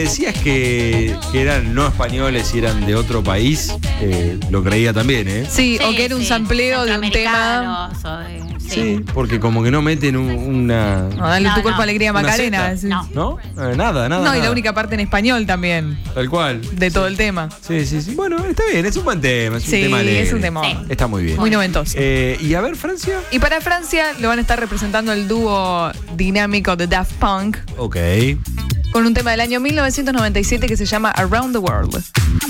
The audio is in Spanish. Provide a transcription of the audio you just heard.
decías que eran no españoles y eran de otro país, lo creía también, ¿eh? Sí, o que era un sampleo de un tema. Sí, porque como que no meten una... No, dale tu cuerpo alegría Macarena. ¿No? Nada. No, y la única parte en español también. Tal cual. De todo el tema. Sí. Bueno, está bien, es un buen tema, es un tema alegre. Es un tema. Sí. Está muy bien. Muy noventoso. Y a ver, Francia. Y para Francia lo van a estar representando el dúo dinámico de Daft Punk. Ok. Con un tema del año 1997 que se llama Around the World.